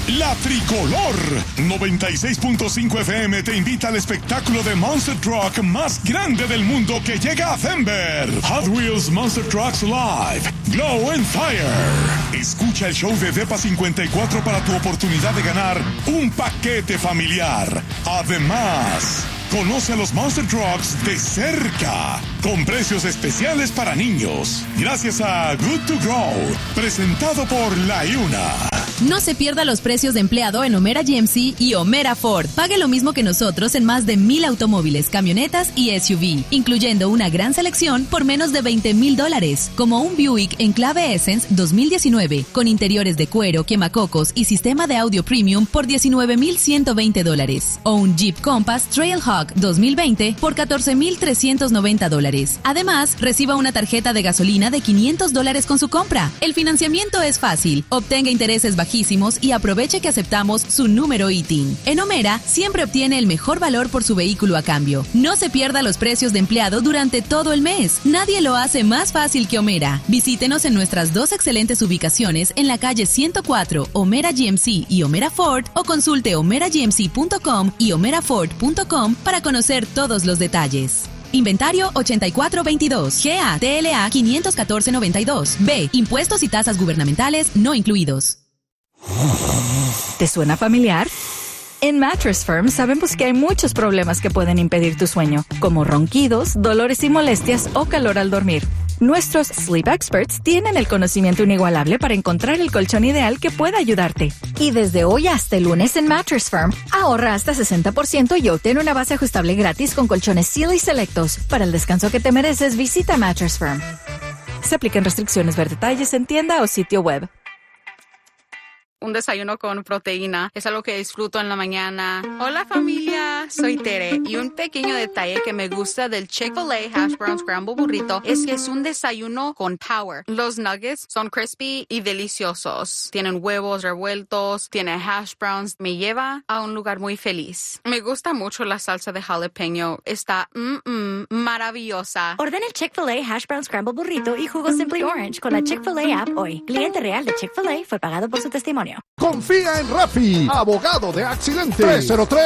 La Tricolor 96.5 FM te invita al espectáculo de Monster Truck más grande del mundo que llega a Denver. Hot Wheels Monster Trucks Live, Glow and Fire. Escucha el show de Depa 54 para tu oportunidad de ganar un paquete familiar. Además, conoce a los Monster Trucks de cerca, con precios especiales para niños. Gracias a Good to Grow, presentado por La Iuna. No se pierda los precios de empleado en O'Mara GMC y O'Mara Ford. Pague lo mismo que nosotros en más de 1,000 automóviles, camionetas y SUV, incluyendo una gran selección por menos de $20,000, como un Buick Enclave Essence 2019, con interiores de cuero, quemacocos y sistema de audio premium por $19,120, o un Jeep Compass Trailhawk 2020 por $14,390. Además, reciba una tarjeta de gasolina de $500 con su compra. El financiamiento es fácil. Obtenga intereses bajísimos y aproveche que aceptamos su número ITIN. En O'Mara siempre obtiene el mejor valor por su vehículo a cambio. No se pierda los precios de empleado durante todo el mes. Nadie lo hace más fácil que O'Mara. Visítenos en nuestras dos excelentes ubicaciones en la calle 104, O'Mara GMC y O'Mara Ford, o consulte omeragmc.com y omeraford.com para conocer todos los detalles. Inventario 8422, GATLA 51492, B, impuestos y tasas gubernamentales no incluidos. ¿Te suena familiar? En Mattress Firm sabemos que hay muchos problemas que pueden impedir tu sueño, como ronquidos, dolores y molestias o calor al dormir. Nuestros Sleep Experts tienen el conocimiento inigualable para encontrar el colchón ideal que pueda ayudarte. Y desde hoy hasta el lunes en Mattress Firm, ahorra hasta 60% y obtén una base ajustable gratis con colchones Sealy selectos. Para el descanso que te mereces, visita Mattress Firm. Se aplican restricciones. Ver detalles en tienda o sitio web. Un desayuno con proteína es algo que disfruto en la mañana. Hola familia, soy Tere y un pequeño detalle que me gusta del Chick-fil-A Hash Brown Scramble Burrito es que es un desayuno con power. Los nuggets son crispy y deliciosos. Tienen huevos revueltos, tiene hash browns. Me lleva a un lugar muy feliz. Me gusta mucho la salsa de jalapeño. Está maravillosa. Ordena el Chick-fil-A Hash Brown Scramble Burrito y jugo Simply Orange con la Chick-fil-A app hoy. Cliente real de Chick-fil-A fue pagado por su testimonio. Confía en Rafi, abogado de accidentes.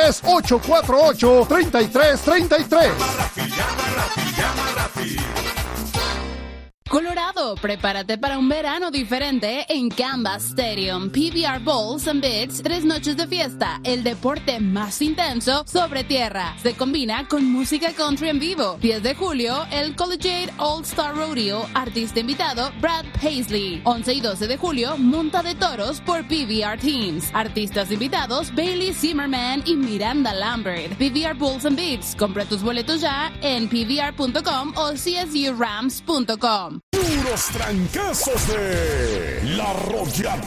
303-848-3333. Llama Rafi. Colorado, prepárate para un verano diferente en Canvas Stadium. PBR Bowls and Bits, 3 noches de fiesta, el deporte más intenso sobre tierra. Se combina con música country en vivo. 10 de julio, el Collegiate All-Star Rodeo, artista invitado Brad Paisley. 11 y 12 de julio, monta de toros por PBR Teams. Artistas invitados Bailey Zimmerman y Miranda Lambert. PBR Bowls and Bits, compra tus boletos ya en pbr.com o csurams.com. Puros trancazos de La Arrolladora.